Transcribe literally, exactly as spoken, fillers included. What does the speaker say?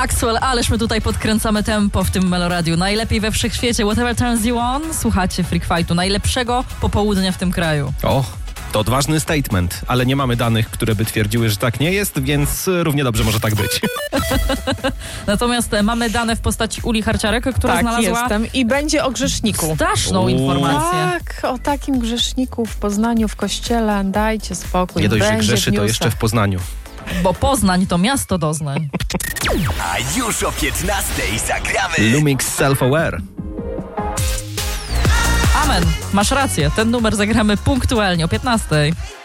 Maxwell, ależ my tutaj podkręcamy tempo w tym Meloradiu. Najlepiej we wszechświecie. Whatever turns you on. Słuchacie Freak Fightu, najlepszego popołudnia w tym kraju. O, to odważny statement, ale nie mamy danych, które by twierdziły, że tak nie jest, więc równie dobrze może tak być. Natomiast mamy dane w postaci Uli Harciarek, która tak, znalazła jestem. I będzie o grzeszniku. straszną Uuu. informację. Tak, o takim grzeszniku w Poznaniu, w kościele. Dajcie spokój. Nie dość, że będzie grzeszy, w to newsach. jeszcze w Poznaniu. Bo Poznań to miasto doznań. A już o piętnastej zagramy Lumix Self-Aware. Amen, masz rację. Ten numer zagramy punktualnie o piętnastej.